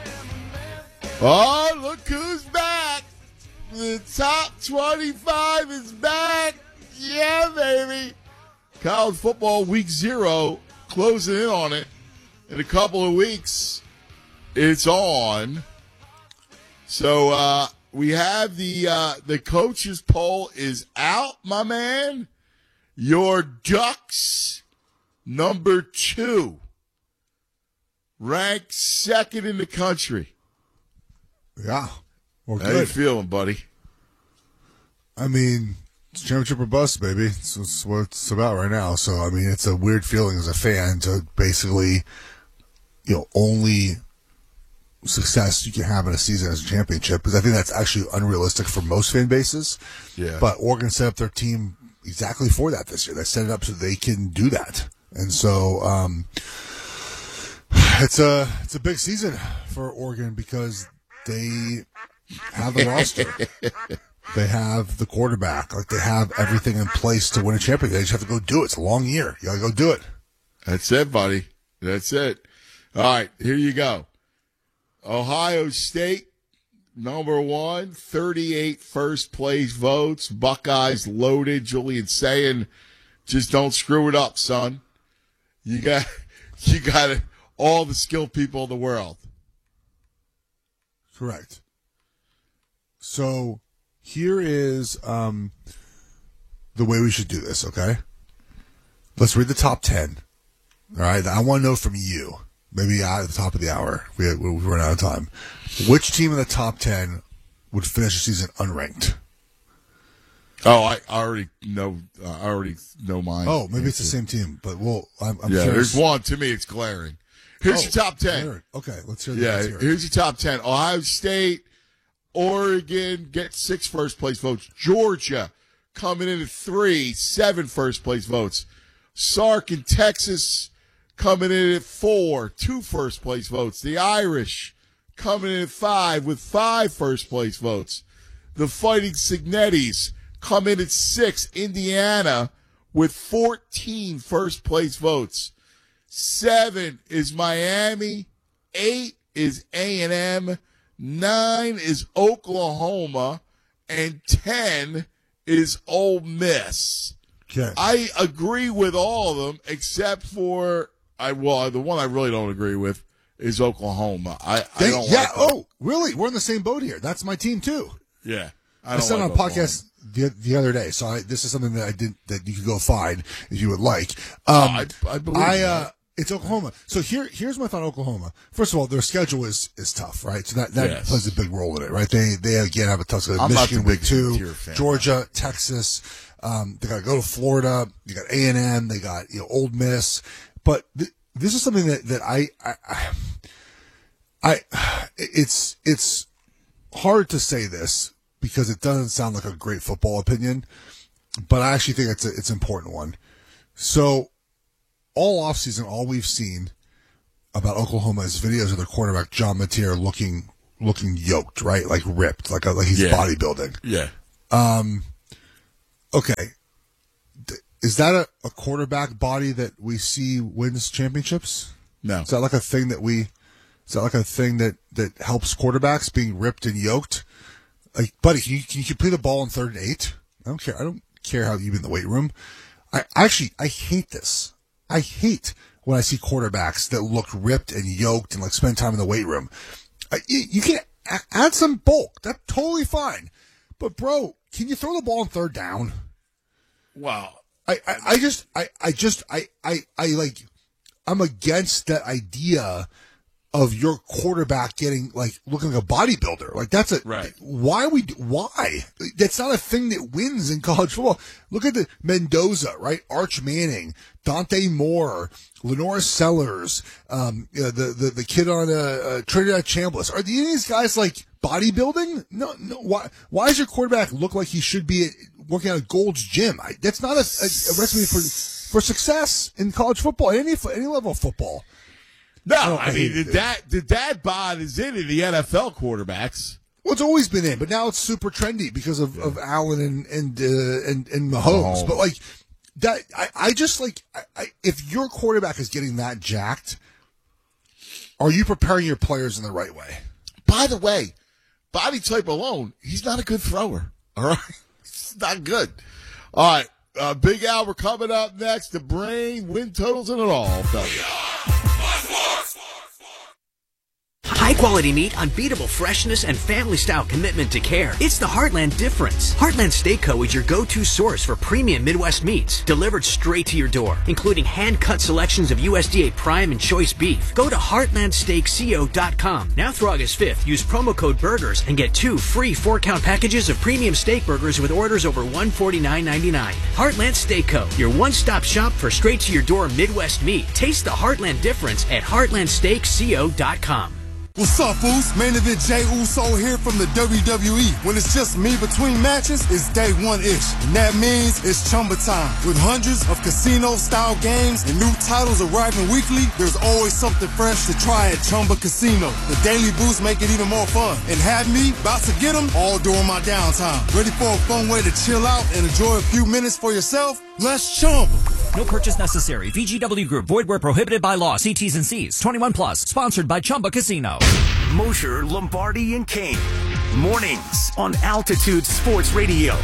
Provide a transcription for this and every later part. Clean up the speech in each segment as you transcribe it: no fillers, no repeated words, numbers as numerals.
Oh, look who's back. The top 25 is back. Yeah, baby. College football week 0, closing in on it. In a couple of weeks, it's on. So we have the coaches poll is out, my man. Your Ducks, number 2, ranked 2nd in the country. Yeah. Well, How you feeling, buddy? I mean, it's championship or bust, baby. It's what it's about right now. So, I mean, it's a weird feeling as a fan to basically, only success you can have in a season as a championship, because I think that's actually unrealistic for most fan bases. Yeah. But Oregon set up their team exactly for that this year. They set it up so they can do that. And so, it's a big season for Oregon because they have the roster. They have the quarterback. Like, they have everything in place to win a championship. They just have to go do it. It's a long year. You got to go do it. That's it, buddy. That's it. All right, here you go. Ohio State, number 1, 38 first-place votes. Buckeyes loaded. Julian saying, just don't screw it up, son. You got all the skilled people in the world. Correct. So here is the way we should do this, okay? Let's read the top 10. All right? I want to know from you, maybe at the top of the hour, we run out of time, which team in the top 10 would finish the season unranked? Oh, I already know. Mine. Oh, maybe it's the same team, but I'm yeah, curious. there's one. To me, it's glaring. Here's your top 10. Okay, let's hear Yeah, here's your top 10. Ohio State, Oregon get 6 first-place votes. Georgia coming in at 3, 7 first-place votes. Sark and Texas coming in at 4, 2 first-place votes. The Irish coming in at 5 with 5 first-place votes. The Fighting Signettis come in at 6. Indiana with 14 first-place votes. 7 is Miami. 8 is A&M. 9 is Oklahoma. And 10 is Ole Miss. Okay. I agree with all of them except for the one I really don't agree with is Oklahoma. I don't like oh, really? We're in the same boat here. That's my team too. Yeah. I said on a podcast the other day, so this is something that that you could go find if you would like. I believe that. It's Oklahoma. So here's my thought on Oklahoma. First of all, their schedule is tough, right? So that yes. plays a big role in it, right? They again have a tough schedule. I'm Michigan not the week 2, fan, Georgia, Texas. They got to go to Florida. You got A&M. They got Ole Miss. But this is something that it's hard to say this because it doesn't sound like a great football opinion, but I actually think it's an important one. So all offseason, all we've seen about Oklahoma is videos of their quarterback John Mateer looking yoked, right? Like ripped, like he's bodybuilding. Yeah. Okay. Is that a quarterback body that we see wins championships? No. Is that like a thing that helps quarterbacks being ripped and yoked? Like, buddy, can you complete the ball in 3rd and 8? I don't care. I don't care how you in the weight room. I hate this. I hate when I see quarterbacks that look ripped and yoked and like spend time in the weight room. You can add some bulk. That's totally fine. But bro, can you throw the ball on 3rd down? Wow. I'm against that idea of your quarterback getting looking like a bodybuilder. Like that's right. Why? That's not a thing that wins in college football. Look at the Mendoza, right? Arch Manning, Dante Moore, Lenora Sellers, the kid on Trinidad Chambliss. Are these guys like bodybuilding? No. Why does your quarterback look like he should be working out at Gold's Gym? That's not a recipe for success in college football, any level of football. No, I mean the dad bod is in the NFL quarterbacks. Well, it's always been in, but now it's super trendy because of Allen and Mahomes. But like that, I just if your quarterback is getting that jacked, Are you preparing your players in the right way? By the way, body type alone, he's not a good thrower. All right? It's not good. All right. Big Al, we're coming up next. The brain, win totals, and it all. I'll tell you. High-quality meat, unbeatable freshness, and family-style commitment to care. It's the Heartland difference. Heartland Steak Co. is your go-to source for premium Midwest meats, delivered straight to your door, including hand-cut selections of USDA Prime and Choice beef. Go to heartlandsteakco.com. Now through August 5th, use promo code BURGERS and get 2 free 4-count packages of premium steak burgers with orders over $149.99. Heartland Steak Co., your one-stop shop for straight-to-your-door Midwest meat. Taste the Heartland difference at heartlandsteakco.com. What's up, fools? Main event Jey Uso here from the WWE. When it's just me between matches, it's day one-ish. And that means it's Chumba time. With hundreds of casino-style games and new titles arriving weekly, there's always something fresh to try at Chumba Casino. The daily boosts make it even more fun. And have me about to get them all during my downtime. Ready for a fun way to chill out and enjoy a few minutes for yourself? Let's Chumba. No purchase necessary. VGW Group. Void where prohibited by law. See T's and C's. 21 plus. Sponsored by Chumba Casino. Mosher, Lombardi, and Kane. Mornings on Altitude Sports Radio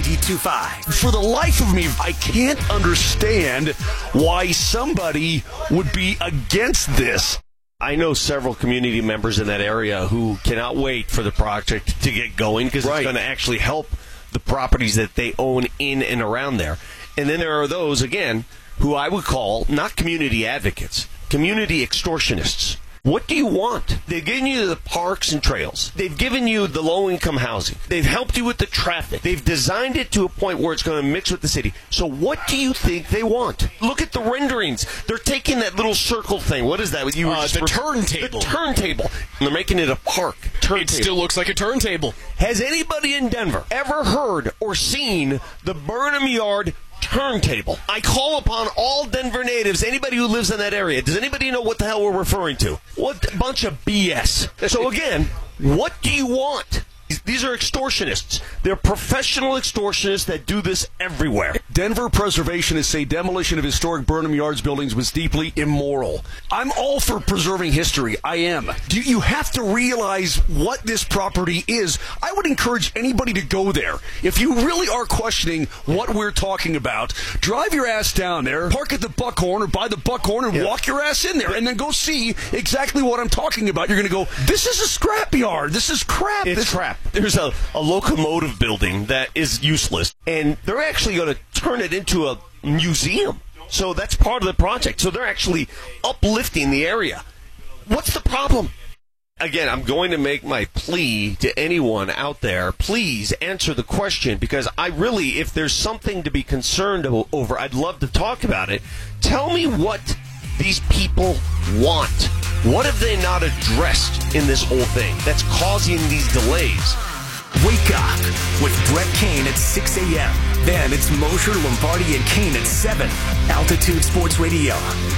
92.5. For the life of me, I can't understand why somebody would be against this. I know several community members in that area who cannot wait for the project to get going because it's going to actually help the properties that they own in and around there. And then there are those, again, who I would call not community advocates, community extortionists. What do you want? They've given you the parks and trails. They've given you the low-income housing. They've helped you with the traffic. They've designed it to a point where it's going to mix with the city. So what do you think they want? Look at the renderings. They're taking that little circle thing. What is that? The turntable. The turntable. And they're making it a park. It still looks like a turntable. Has anybody in Denver ever heard or seen the Burnham Yard turntable? I call upon all Denver natives, anybody who lives in that area. Does anybody know what the hell we're referring to? What a bunch of BS. So again, what do you want? These are extortionists. They're professional extortionists that do this everywhere. Denver preservationists say demolition of historic Burnham Yards buildings was deeply immoral. I'm all for preserving history. I am. You have to realize what this property is. I would encourage anybody to go there. If you really are questioning what we're talking about, drive your ass down there, park at the Buckhorn or by the Buckhorn and walk your ass in there and then go see exactly what I'm talking about. You're going to go, this is a scrapyard. This is crap. It's crap. There's a locomotive building that is useless, and they're actually going to turn it into a museum. So that's part of the project. So they're actually uplifting the area. What's the problem? Again, I'm going to make my plea to anyone out there. Please answer the question, because I really, if there's something to be concerned over, I'd love to talk about it. Tell me what these people want. What have they not addressed in this whole thing that's causing these delays? Wake up with Brett Kane at 6 a.m. Then it's Mosher, Lombardi, and Kane at 7. Altitude Sports Radio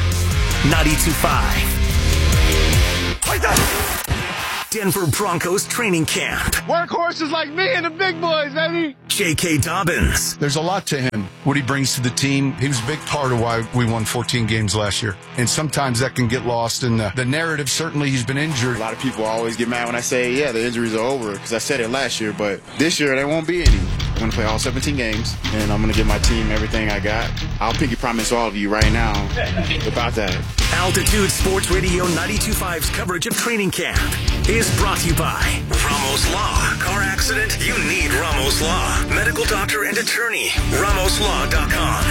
92.5. Wake up! Denver Broncos training camp. Workhorses like me and the big boys, baby. J.K. Dobbins. There's a lot to him, what he brings to the team. He was a big part of why we won 14 games last year. And sometimes that can get lost in the narrative. Certainly, he's been injured. A lot of people always get mad when I say, yeah, the injuries are over, because I said it last year. But this year, there won't be any. I'm going to play all 17 games, and I'm going to give my team everything I got. I'll pinky promise all of you right now about that. Altitude Sports Radio 92.5's coverage of training camp is brought to you by Ramos Law. Car accident? You need Ramos Law. Medical doctor and attorney. RamosLaw.com.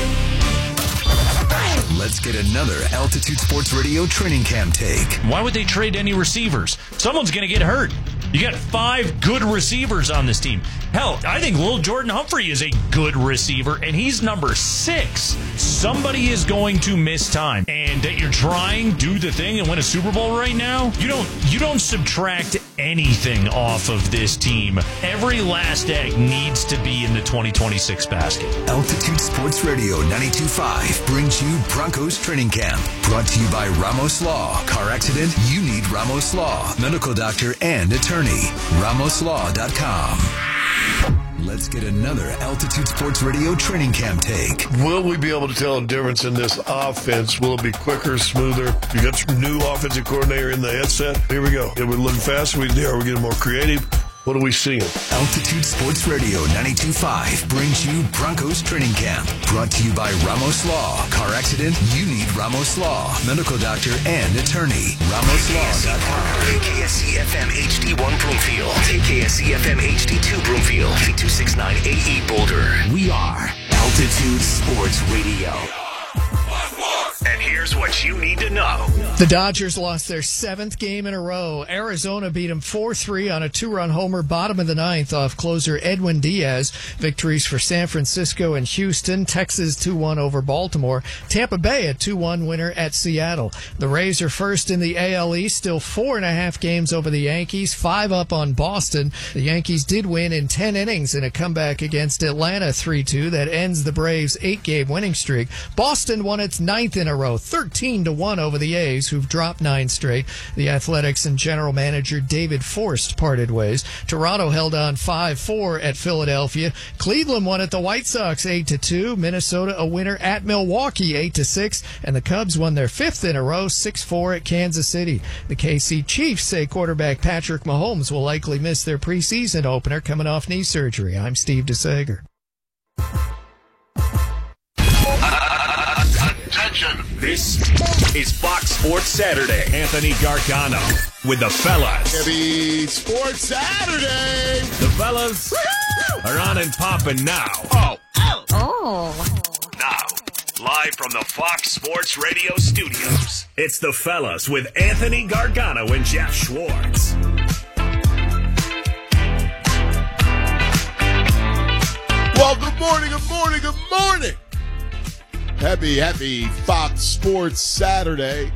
Let's get another Altitude Sports Radio training camp take. Why would they trade any receivers? Someone's going to get hurt. You got 5 good receivers on this team. Hell, I think Lil Jordan Humphrey is a good receiver, and he's number 6. Somebody is going to miss time. And that you're trying, do the thing, and win a Super Bowl right now, you don't subtract anything off of this team. Every last egg needs to be in the 2026 basket. Altitude Sports Radio 92.5 brings you Broncos Training Camp. Brought to you by Ramos Law. Car accident? You need Ramos Law. Medical doctor and attorney. RamosLaw.com. Let's get another Altitude Sports Radio training camp take. Will we be able to tell a difference in this offense? Will it be quicker, smoother? You got your new offensive coordinator in the headset. Here we go. Are we looking faster? Are we getting more creative? What are we seeing? Altitude Sports Radio 92.5 brings you Broncos Training Camp. Brought to you by Ramos Law. Car accident? You need Ramos Law. Medical doctor and attorney. RamosLaw.com. KKSC FM HD1 Broomfield. KKSC FM HD2 Broomfield. V269AE Boulder. We are Altitude Sports Radio. And here's what you need to know. The Dodgers lost their 7th game in a row. Arizona beat them 4-3 on a 2-run homer bottom of the 9th off closer Edwin Diaz. Victories for San Francisco and Houston. Texas 2-1 over Baltimore. Tampa Bay a 2-1 winner at Seattle. The Rays are first in the AL East, still 4.5 games over the Yankees, 5 up on Boston. The Yankees did win in 10 innings in a comeback against Atlanta 3-2 that ends the Braves' 8-game winning streak. Boston won its 9th in a row, 13-1 over the A's, who've dropped 9 straight. The Athletics and general manager David Forst parted ways. Toronto held on 5-4 at Philadelphia. Cleveland won at the White Sox 8-2. Minnesota a winner at Milwaukee 8-6, and the Cubs won their 5th in a row 6-4 at Kansas City. The KC Chiefs say quarterback Patrick Mahomes will likely miss their preseason opener coming off knee surgery. I'm Steve DeSager. Attention. This is Fox Sports Saturday. Anthony Gargano with the fellas. Happy Sports Saturday. The fellas are on and popping now. Now, live from the Fox Sports Radio studios, it's the fellas with Anthony Gargano and Jeff Schwartz. Well, good morning, good morning, good morning. Happy Fox Sports Saturday.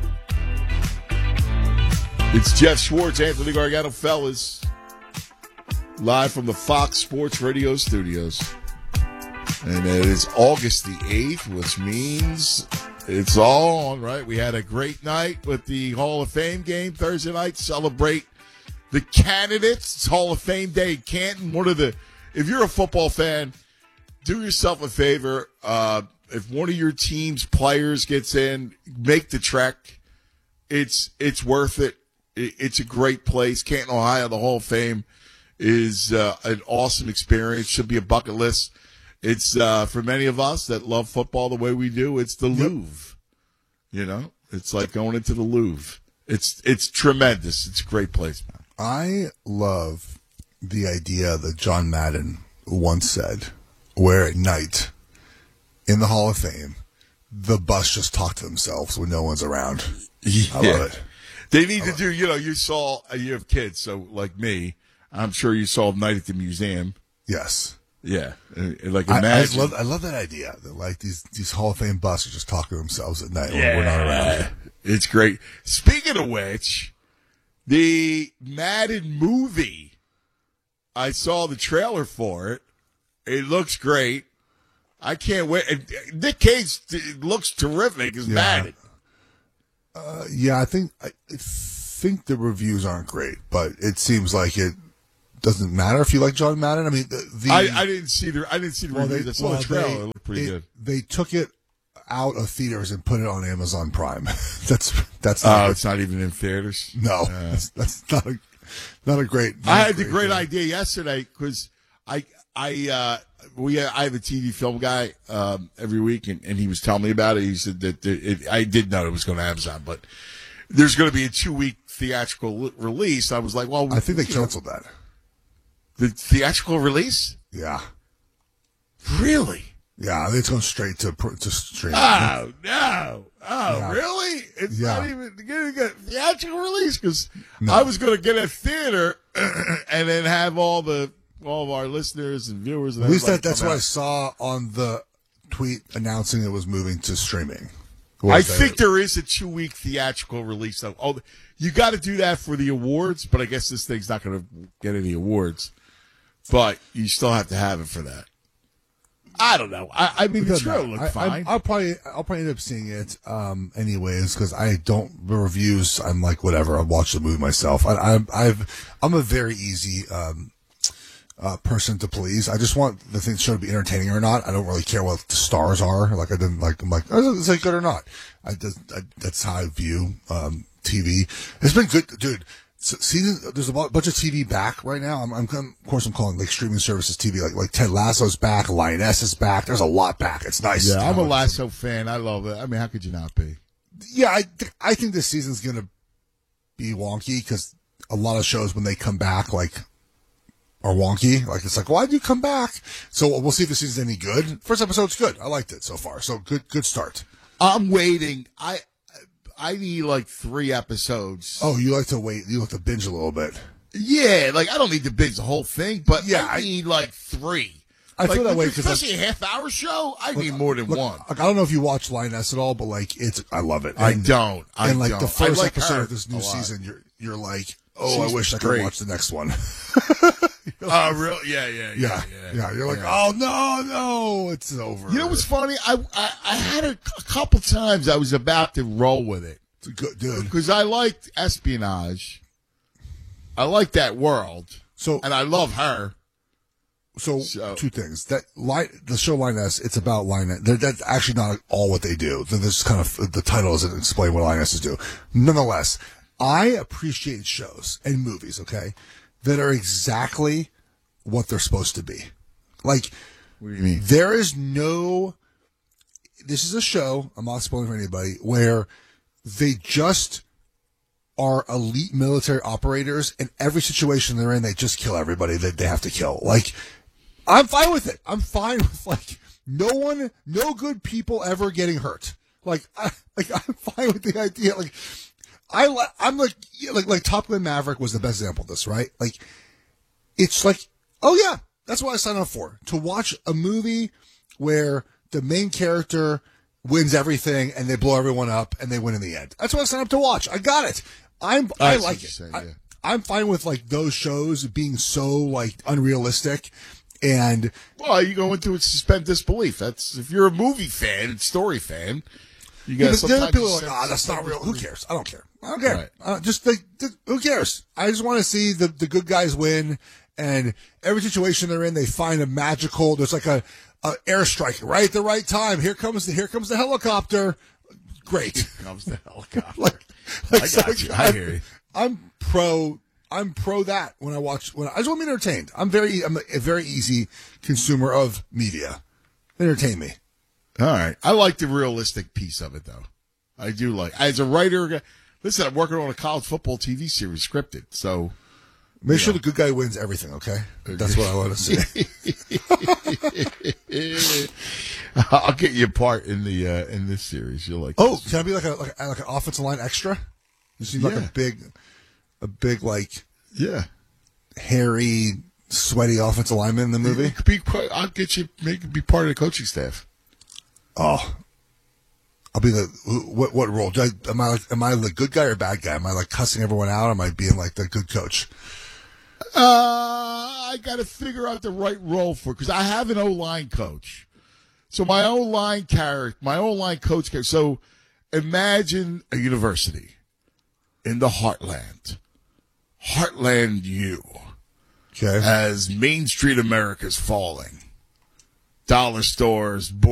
It's Jeff Schwartz, Anthony Gargano, fellas, live from the Fox Sports Radio studios. And it is August the 8th, which means it's all on, right? We had a great night with the Hall of Fame game Thursday night. Celebrate the candidates. It's Hall of Fame Day in Canton. If you're a football fan, do yourself a favor. If one of your team's players gets in, make the trek. It's worth it. It's a great place. Canton, Ohio, the Hall of Fame is an awesome experience. Should be a bucket list. It's for many of us that love football the way we do. It's the Louvre. You know, it's like going into the Louvre. It's tremendous. It's a great place, man. I love the idea that John Madden once said, where at night in the Hall of Fame, the bus just talk to themselves when no one's around. I love it. They need to do, you have kids, so like me, I'm sure you saw Night at the Museum. Yes. Yeah. Like imagine. I love that idea that like these Hall of Fame buses just talk to themselves at night when we're not around. It's great. Speaking of which, the Madden movie, I saw the trailer for it. It looks great. I can't wait. Nick Cage looks terrific as Madden. I think the reviews aren't great, but it seems like it doesn't matter if you like John Madden. I mean, I didn't see the reviews. I saw the trailer. It looked pretty good. They took it out of theaters and put it on Amazon Prime. that's it's not even in theaters. No, that's not a great. I had the great idea yesterday because I have a TV film guy every week, and he was telling me about it. He said that I did know it was going to Amazon, but there's going to be a 2-week theatrical release. I was like, well, I think they canceled that. The theatrical release? Yeah. Really? Yeah, I think it's going straight to stream. Oh, no. Oh, yeah. Really? It's not even going to get a theatrical release? Because I was going to get a theater and then have all of our listeners and viewers. And at least that's what I saw on the tweet announcing it was moving to streaming. I think there is a 2-week theatrical release, though. Oh, you got to do that for the awards, but I guess this thing's not going to get any awards. But you still have to have it for that. I don't know. I mean, the trailer looked fine. I'll probably end up seeing it anyways because the reviews. I'm like whatever. I'll watch the movie myself. I'm a very easy person to please. I just want the show to be entertaining or not. I don't really care what the stars are. Like, I'm like, is it good or not? That's how I view TV. It's been good, dude. There's a bunch of TV back right now. Of course, I'm calling like streaming services TV. Like Ted Lasso's back, Lioness is back. There's a lot back. It's nice. Yeah, I'm a Lasso fan. I love it. I mean, how could you not be? Yeah, I think this season's gonna be wonky because a lot of shows when they come back like are wonky. Like it's like, why'd you come back? So we'll see if the season's any good. First episode's good. I liked it so far. So good start. I'm waiting. I need like 3 episodes. Oh, you like to wait? You like to binge a little bit? Yeah, like I don't need to binge the whole thing, but yeah, I need like 3. I feel that way because especially a half-hour show. I need more than one. I don't know if you watch Lioness at all, but like I love it. I don't. And like the first episode of this new season, you're like, oh, I wish I could watch the next one. Oh, really? Yeah. You're like, oh no, it's over. You know what's funny? I had a couple times I was about to roll with it. It's a good dude because I liked espionage. I like that world. And I love her. So 2 things. The show Lioness, it's about Lioness. That's actually not all what they do. This kind of the title doesn't explain what Lionesses do. Nonetheless, I appreciate shows and movies, okay, that are exactly what they're supposed to be. Like, what do you mean? There is no. This is a show. I'm not spoiling for anybody where they just are elite military operators, and every situation they're in, they just kill everybody that they have to kill. Like, I'm fine with it. I'm fine with like no good people ever getting hurt. I'm fine with the idea. Like, I'm like Top Gun Maverick was the best example of this, right? Like, it's like, oh yeah, that's what I signed up for, to watch a movie where the main character wins everything and they blow everyone up and they win in the end. That's what I signed up to watch. I got it. I like it. I'm fine with like those shows being so like unrealistic. And well, you go into it suspend disbelief. That's if you're a movie fan, story fan. You got sometimes people are like, that's not real. Who cares? I don't care. Right. Just who cares? I just want to see the good guys win, and every situation they're in, they find a magical. There's like a airstrike right at the right time. Here comes the helicopter. Great. Here comes the helicopter. I hear you. I'm pro that when I just want to be entertained. I'm a very easy consumer of media. Entertain me. All right. I like the realistic piece of it, though. I do like. As a writer, listen, I'm working on a college football TV series, scripted. So make sure the good guy wins everything. Okay, that's what I want to see. I'll get you a part in this series. You'll like. Oh, can I be like an offensive line extra? You seem like a big like hairy, sweaty offensive lineman in the movie. I'll get you be part of the coaching staff. Oh, I'll be what role? Am I the good guy or bad guy? Am I like cussing everyone out? Or am I being like the good coach? I got to figure out the right role because I have an O-line coach. So my O-line coach. So imagine a university in the Heartland U. Okay. As Main Street America's falling. Dollar stores,